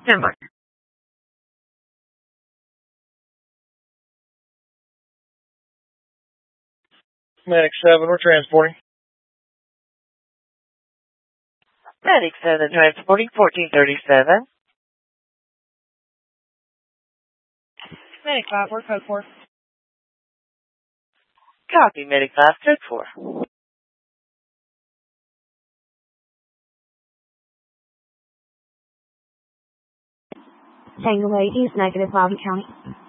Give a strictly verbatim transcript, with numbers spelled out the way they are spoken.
Stand by. Medic seven, we're transporting. Medic seven, transporting fourteen thirty-seven. Medic five, we're code four. Copy, Medic five, code four. Tango eight, East negative, Bobby County.